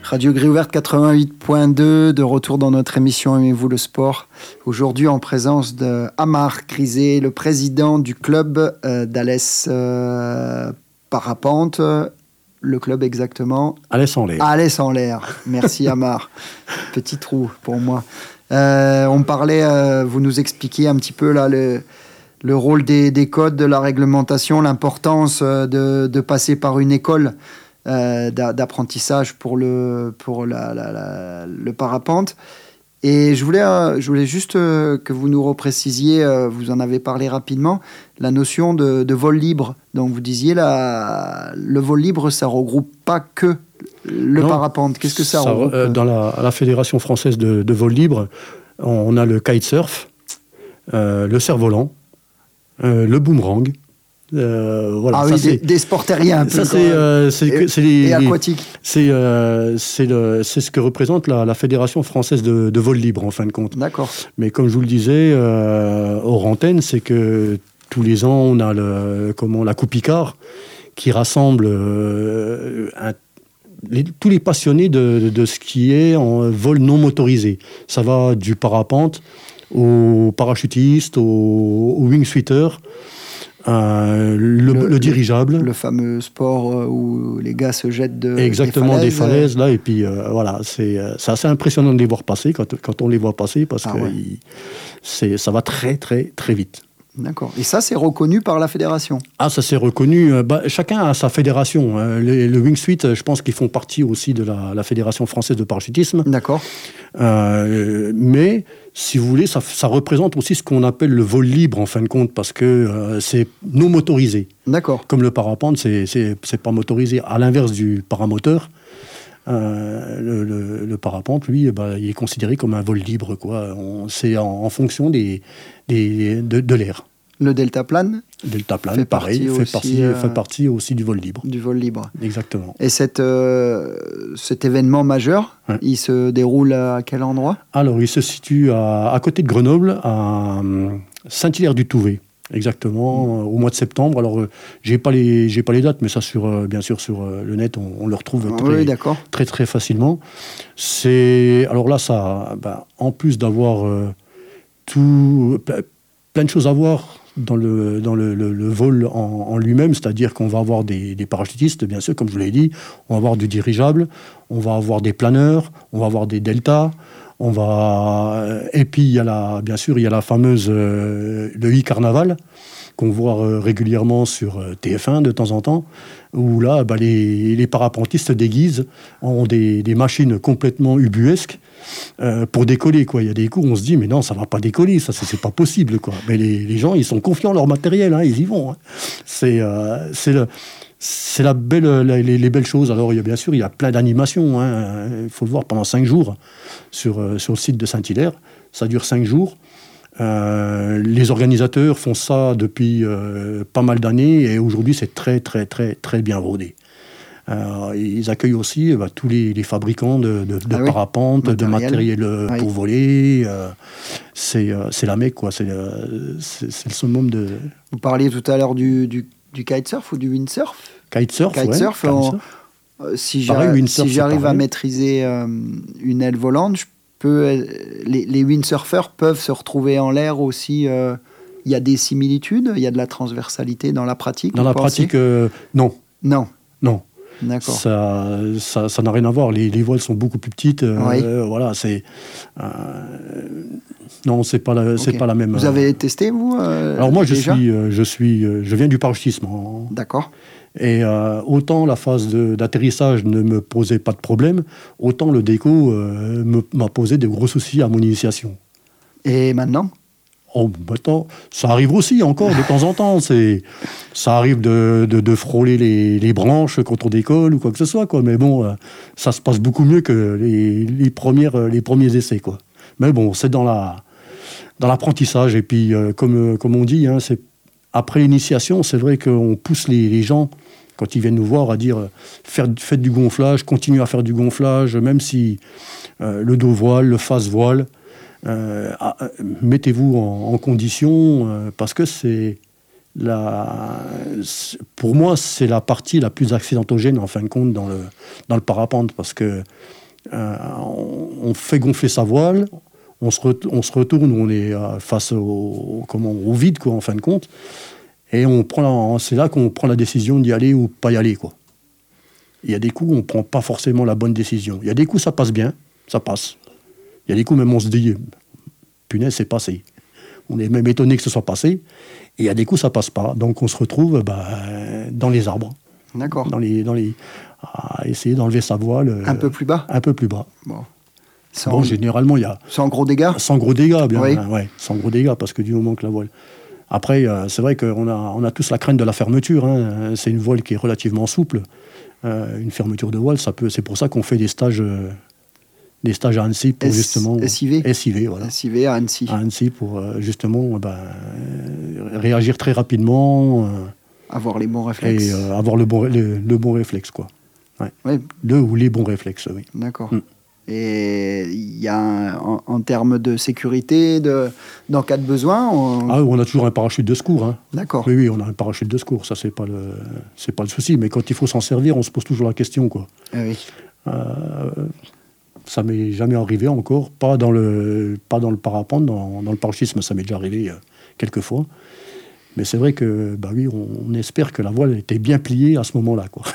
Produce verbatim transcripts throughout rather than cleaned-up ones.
Radio Grille Ouverte quatre-vingt-huit point deux, de retour dans notre émission Aimez-vous le sport. Aujourd'hui en présence de Amar Crisé, le président du club euh, d'Alès euh, Parapente. Le club exactement Alès en l'air. Alès en l'air. Merci Amar. Petit trou pour moi. Euh, on parlait, euh, vous nous expliquiez un petit peu là le, le rôle des, des codes, de la réglementation, l'importance de, de passer par une école Euh, d'apprentissage pour le, pour la, la, la, le parapente. Et je voulais, euh, je voulais juste euh, que vous nous reprécisiez, euh, vous en avez parlé rapidement, la notion de, de vol libre. Donc vous disiez, la, le vol libre, ça ne regroupe pas que le non, parapente. Qu'est-ce que ça, ça regroupe euh, Dans la, la Fédération française de, de vol libre, on a le kitesurf, euh, le cerf-volant, euh, le boomerang. Euh, voilà, ah oui, des, des sports terriens un peu. Ça, c'est, euh, c'est, et, c'est les, et aquatiques. C'est, euh, c'est, le, c'est ce que représente la, la Fédération française de, de vol libre, en fin de compte. D'accord. Mais comme je vous le disais, euh, hors antenne, c'est que tous les ans, on a le, comment, la Coupe Icare qui rassemble euh, un, les, tous les passionnés de, de, de ce qui est en vol non motorisé. Ça va du parapente aux parachutistes, aux, aux wingsuiters. Euh, le, le, le dirigeable. Le, le fameux sport où les gars se jettent de, Exactement, des falaises. Des falaises là, et puis euh, voilà, c'est, c'est assez impressionnant de les voir passer quand, quand on les voit passer parce ah que ouais. il, c'est, ça va très, très, très vite. D'accord. Et ça, c'est reconnu par la fédération ? Ah, ça, c'est reconnu. Euh, bah, chacun a sa fédération. Hein. Les, le wingsuit, je pense qu'ils font partie aussi de la, la Fédération française de parachutisme. D'accord. Euh, mais, si vous voulez, ça, ça représente aussi ce qu'on appelle le vol libre, en fin de compte, parce que euh, c'est non motorisé. D'accord. Comme le parapente, c'est, c'est, c'est pas motorisé. À l'inverse du paramoteur, euh, le, le, le parapente, lui, bah, il est considéré comme un vol libre, quoi. On, c'est en, en fonction des, des, de, de l'air. Le deltaplane Deltaplane, fait pareil, partie fait, aussi, partie, euh, fait partie aussi du vol libre. Du vol libre. Exactement. Et cette, euh, cet événement majeur, ouais. il se déroule à quel endroit ? Alors, il se situe à, à côté de Grenoble, à Saint-Hilaire-du-Touvet. Exactement, mmh. au mois de septembre. Alors, euh, j'ai pas les, j'ai pas les dates, mais ça, sur, euh, bien sûr, sur euh, le net, on, on le retrouve ah, très, oui, d'accord. très, très facilement. C'est, alors là, ça, ben, en plus d'avoir euh, tout, plein de choses à voir dans le, dans le, le, le vol en, en lui-même, c'est-à-dire qu'on va avoir des, des parachutistes, bien sûr, comme je vous l'ai dit, on va avoir du dirigeable, on va avoir des planeurs, on va avoir des deltas. On va et puis il y a la bien sûr il y a la fameuse euh, le e-carnaval qu'on voit euh, régulièrement sur euh, T F un de temps en temps où là bah, les, les parapentistes se déguisent ont des, des machines complètement ubuesques euh, pour décoller quoi. Il y a des coups où on se dit mais non ça va pas décoller ça c'est, c'est pas possible quoi. Mais les, les gens ils sont confiants en leur matériel hein, ils y vont. Hein. C'est euh, c'est le C'est la belle, la, les, les belles choses. Alors, il y a, bien sûr, il y a plein d'animations. Hein. Il faut le voir pendant cinq jours sur, euh, sur le site de Saint-Hilaire. Ça dure cinq jours. Euh, les organisateurs font ça depuis euh, pas mal d'années et aujourd'hui, c'est très, très, très, très bien rodé. Euh, ils accueillent aussi bah, tous les, les fabricants de, de, de ah parapentes, oui. de matériel oui. pour voler. Euh, c'est, euh, c'est la Mecque, quoi. C'est, euh, c'est, c'est le summum de... Vous parliez tout à l'heure du... du... Du kitesurf ou du windsurf ? Kitesurf, kitesurf, ouais, on, euh, si, pareil, j'a, windsurf, si j'arrive à maîtriser euh, une aile volante, je peux, euh, les, les windsurfers peuvent se retrouver en l'air aussi. Il euh, y a des similitudes, il y a de la transversalité dans la pratique. Dans la pratique, euh, non. Non. Non. D'accord. Ça, ça, ça n'a rien à voir. Les, les voiles sont beaucoup plus petites. Euh, oui. euh, voilà, c'est. Euh, non, c'est pas la, c'est okay. pas la même. Vous avez testé vous euh, Alors moi, je déjà suis, euh, je suis, euh, je viens du parachutisme. En... D'accord. Et euh, autant la phase de, d'atterrissage ne me posait pas de problème, autant le déco euh, me, m'a posé de gros soucis à mon initiation. Et maintenant ? Oh, maintenant, ça arrive aussi encore de temps en temps. C'est, ça arrive de, de, de frôler les, les branches quand on décolle ou quoi que ce soit, quoi. Mais bon, euh, ça se passe beaucoup mieux que les, les, premières, les premiers essais, quoi. Mais bon, c'est dans, la, dans l'apprentissage. Et puis, euh, comme, comme on dit, hein, c'est, après l'initiation, c'est vrai qu'on pousse les, les gens, quand ils viennent nous voir, à dire faire, faites du gonflage, continuez à faire du gonflage, même si euh, le dos voile, le face voile. Euh, ah, mettez-vous en, en condition euh, parce que c'est la, pour moi, c'est la partie la plus accidentogène, en fin de compte, dans le, dans le parapente, parce que euh, on, on fait gonfler sa voile, on se, re, on se retourne, on est euh, face au, au, comment, au vide, quoi, en fin de compte, et on prend la, c'est là qu'on prend la décision d'y aller ou pas y aller, quoi. Il y a des coups où on ne prend pas forcément la bonne décision. Il y a des coups, ça passe bien, ça passe. Il y a des coups, même on se dit, punaise, c'est passé. On est même étonné que ce soit passé. Et il y a des coups, ça passe pas. Donc on se retrouve bah, dans les arbres. D'accord. Dans les, dans les, à essayer d'enlever sa voile. Un peu plus bas. Un peu plus bas. Bon. Sans, bon, généralement, il y a... Sans gros dégâts. Sans gros dégâts, bien. Oui. Hein, ouais, sans gros dégâts, parce que du moment que la voile... Après, euh, c'est vrai qu'on a, on a tous la crainte de la fermeture. Hein. C'est une voile qui est relativement souple. Euh, une fermeture de voile, ça peut... c'est pour ça qu'on fait des stages... Euh, des stages à Annecy pour S- justement... S I V. S I V, voilà. S I V à Annecy. À Annecy pour euh, justement ben, euh, réagir très rapidement. Euh, avoir les bons réflexes. Et euh, avoir le bon, le, le bon réflexe, quoi. Ouais. Ouais. Le ou les bons réflexes, oui. D'accord. Mm. Et il y a, un, en, en termes de sécurité, de, dans cas de besoin... On... Ah, on a toujours un parachute de secours. Hein. D'accord. Oui, oui, on a un parachute de secours, ça, c'est pas le, c'est pas le souci. Mais quand il faut s'en servir, on se pose toujours la question, quoi. Ah oui. Euh, ça m'est jamais arrivé encore, pas dans le, pas dans le parapente, dans, dans le parachutisme, ça m'est déjà arrivé euh, quelques fois. Mais c'est vrai que, bah oui, on, on espère que la voile était bien pliée à ce moment-là, quoi.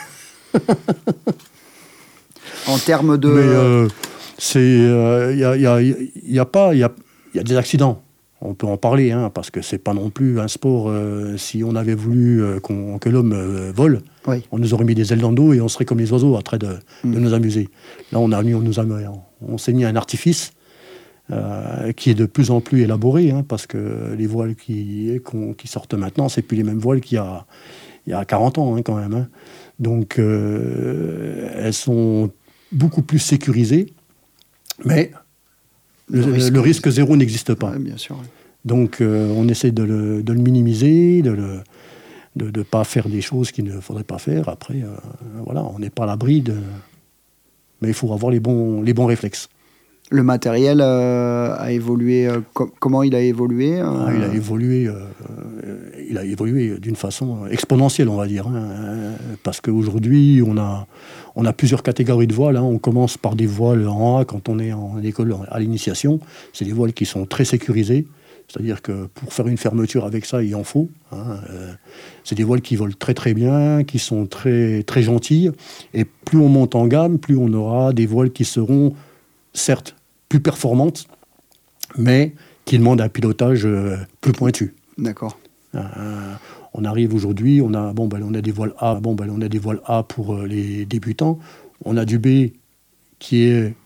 En termes de... Mais euh, c'est, il euh, y a, y a, y a pas, il y a, y a des accidents. On peut en parler, hein, parce que c'est pas non plus un sport. Euh, si on avait voulu euh, qu'on, que l'homme euh, vole, oui. On nous aurait mis des ailes dans le dos et on serait comme les oiseaux à train de, mmh. de nous amuser. Là, on a mis, on nous a, on s'est mis un artifice euh, qui est de plus en plus élaboré, hein, parce que les voiles qui, qui sortent maintenant, c'est plus les mêmes voiles qu'il y a, il y a quarante ans, hein, quand même. Hein. Donc, euh, elles sont beaucoup plus sécurisées, mais le, le, risque, le risque zéro n'existe pas. Ouais, bien sûr. Ouais. Donc, euh, on essaie de le, de le minimiser, de le... de ne pas faire des choses qu'il ne faudrait pas faire. Après, euh, voilà, on n'est pas à l'abri de... Mais il faut avoir les bons, les bons réflexes. Le matériel euh, a évolué... Euh, com- comment il a évolué euh... ah, Il a évolué, euh, il a évolué d'une façon exponentielle, on va dire. Hein, parce qu'aujourd'hui, on a, on a plusieurs catégories de voiles. Hein. On commence par des voiles en A, quand on est en école à l'initiation. C'est des voiles qui sont très sécurisées. C'est-à-dire que pour faire une fermeture avec ça, il en faut. Hein. Euh, c'est des voiles qui volent très très bien, qui sont très, très gentilles. Et plus on monte en gamme, plus on aura des voiles qui seront, certes, plus performantes, mais qui demandent un pilotage euh, plus pointu. D'accord. Euh, on arrive aujourd'hui, on a, bon, ben, on a des voiles A, bon, ben, on a des voiles A pour euh, les débutants. On a du B qui est